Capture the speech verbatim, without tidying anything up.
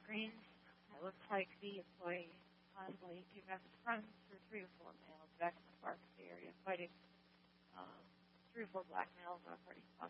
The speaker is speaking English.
screen. It looks like the employee possibly came back with friends for three or four males back in the pharmacy area fighting um, three or four black males already